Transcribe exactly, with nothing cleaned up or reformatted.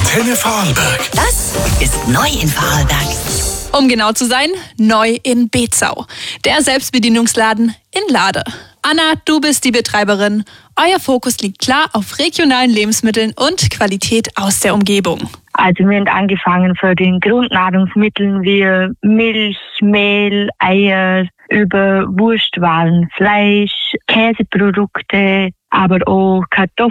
Antenne Vorarlberg. Das ist neu in Vorarlberg. Um genau zu sein, neu in Bezau. Der Selbstbedienungsladen in Lade. Anna, du bist die Betreiberin. Euer Fokus liegt klar auf regionalen Lebensmitteln und Qualität aus der Umgebung. Also wir haben angefangen von den Grundnahrungsmitteln wie Milch, Mehl, Eier, über Wurstwaren, Fleisch, Käseprodukte, aber auch Kartoffeln.